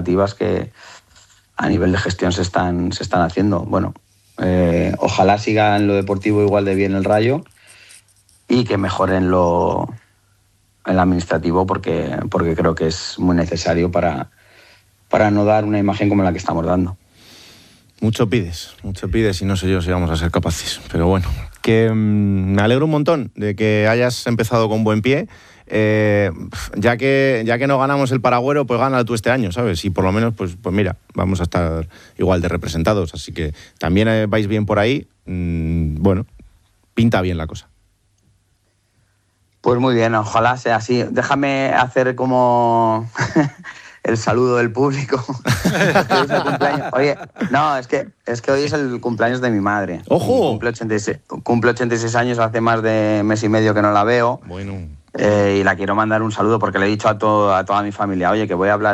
iniciativas que a nivel de gestión se están haciendo. Bueno, ojalá siga en lo deportivo igual de bien el Rayo y que mejore en lo administrativo porque creo que es muy necesario para no dar una imagen como la que estamos dando. Mucho pides y no sé yo si vamos a ser capaces, pero bueno, que me alegro un montón de que hayas empezado con buen pie. Ya que no ganamos el Paragüero, pues gánalo tú este año, ¿sabes? Y por lo menos, pues mira, vamos a estar igual de representados, así que también vais bien por ahí. Bueno, pinta bien la cosa. Pues muy bien, ojalá sea así. Déjame hacer como el saludo del público. Oye, no, es que hoy es el cumpleaños de mi madre. ¡Ojo! Cumple 86 años, hace más de mes y medio que no la veo. Bueno. Y la quiero mandar un saludo porque le he dicho a toda mi familia, oye, que voy a hablar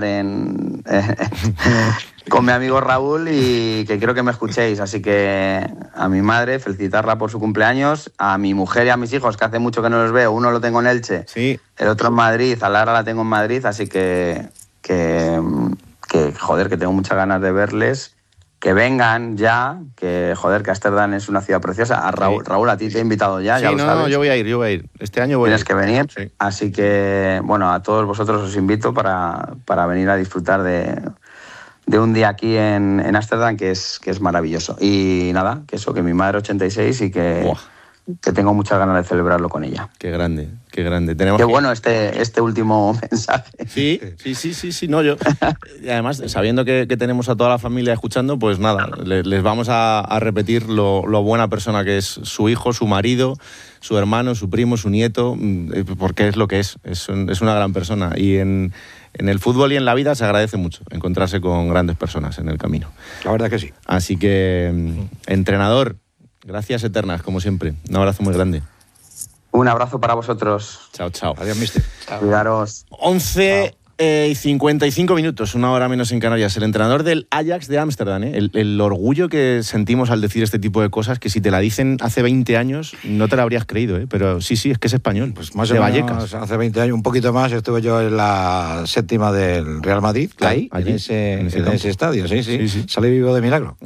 con mi amigo Raúl y que quiero que me escuchéis. Así que a mi madre, felicitarla por su cumpleaños, a mi mujer y a mis hijos, que hace mucho que no los veo. Uno lo tengo en Elche, sí. El otro en Madrid, a Lara la tengo en Madrid, así que joder, que tengo muchas ganas de verles. Que vengan ya, que Ámsterdam es una ciudad preciosa. A Raúl, sí. Raúl, a ti te he invitado ya, sí, ya lo sabes. No, yo voy a ir. Este año voy a ir. Tienes que venir, sí. Así que, bueno, a todos vosotros os invito para venir a disfrutar de un día aquí en Ámsterdam que es maravilloso. Y nada, que mi madre 86 y que tengo muchas ganas de celebrarlo con ella. Qué grande. Qué bueno este último mensaje. Sí, no, yo. Y además, sabiendo que tenemos a toda la familia escuchando, pues nada, les vamos a repetir lo buena persona que es su hijo, su marido, su hermano, su primo, su nieto, porque es lo que es una gran persona. Y en el fútbol y en la vida se agradece mucho encontrarse con grandes personas en el camino. La verdad que sí. Así que, entrenador, gracias eternas, como siempre. Un abrazo muy grande. Un abrazo para vosotros. Chao. Adiós, mister. Cuidaros. 11 y 55 minutos, una hora menos en Canarias. El entrenador del Ajax de Ámsterdam, el orgullo que sentimos al decir este tipo de cosas, que si te la dicen hace 20 años no te la habrías creído, pero sí, es que es español. Pues más de Vallecas. Hace 20 años, un poquito más, estuve yo en la séptima del Real Madrid, ahí, allí, en ese estadio, sí. Salí vivo de milagro.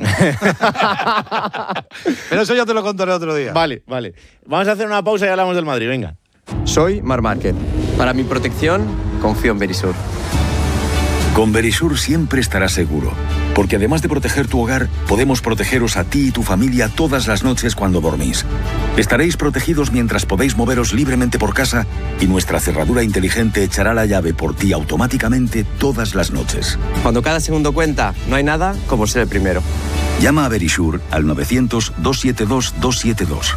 Pero eso ya te lo contaré otro día. Vale. Vamos a hacer una pausa y hablamos del Madrid, venga. Soy Marc Márquez. Para mi protección, confío en Verisur. Con Verisur siempre estarás seguro, porque además de proteger tu hogar, podemos protegeros a ti y tu familia todas las noches cuando dormís. Estaréis protegidos mientras podéis moveros libremente por casa y nuestra cerradura inteligente echará la llave por ti automáticamente todas las noches. Cuando cada segundo cuenta, no hay nada como ser el primero. Llama a Verisur al 900-272-272.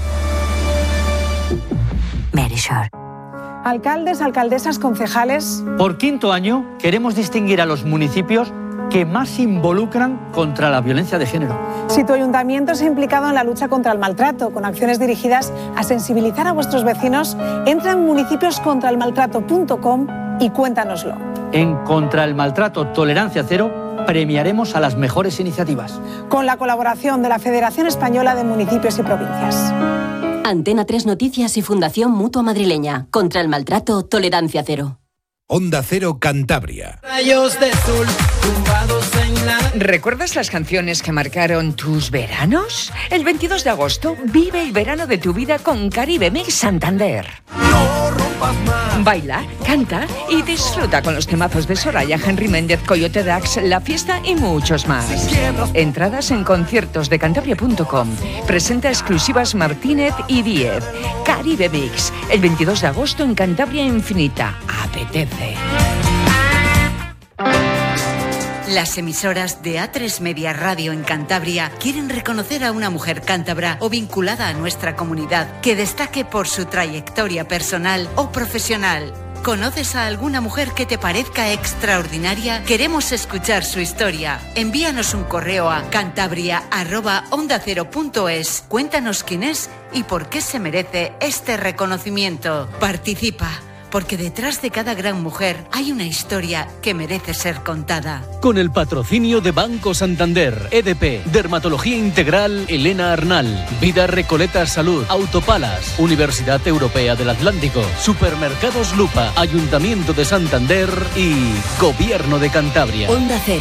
Verisur. Alcaldes, alcaldesas, concejales. Por quinto año queremos distinguir a los municipios que más se involucran contra la violencia de género. Si tu ayuntamiento se ha implicado en la lucha contra el maltrato, con acciones dirigidas a sensibilizar a vuestros vecinos, entra en municipioscontraelmaltrato.com y cuéntanoslo. En Contra el Maltrato Tolerancia Cero premiaremos a las mejores iniciativas. Con la colaboración de la Federación Española de Municipios y Provincias. Antena 3 Noticias y Fundación Mutua Madrileña. Contra el maltrato, tolerancia cero. Onda Cero Cantabria. Rayos de sol, tumbados en la... ¿Recuerdas las canciones que marcaron tus veranos? El 22 de agosto, vive el verano de tu vida con Caribe Mix Santander. No rompas más. Baila, canta y disfruta con los temazos de Soraya, Henry Méndez, Coyote Dax, La Fiesta y muchos más. Entradas en conciertosdecantabria.com. Presenta exclusivas Martínez y Díez. Caribe Mix, el 22 de agosto en Cantabria Infinita. Apetece. Las emisoras de A3 Media Radio en Cantabria quieren reconocer a una mujer cántabra o vinculada a nuestra comunidad que destaque por su trayectoria personal o profesional. ¿Conoces a alguna mujer que te parezca extraordinaria? Queremos escuchar su historia. Envíanos un correo a cantabria@ondacero.es. Cuéntanos quién es y por qué se merece este reconocimiento. Participa. Porque detrás de cada gran mujer hay una historia que merece ser contada. Con el patrocinio de Banco Santander, EDP, Dermatología Integral Elena Arnal, Vida Recoleta Salud, Autopalas, Universidad Europea del Atlántico, Supermercados Lupa, Ayuntamiento de Santander y Gobierno de Cantabria. Onda Cero.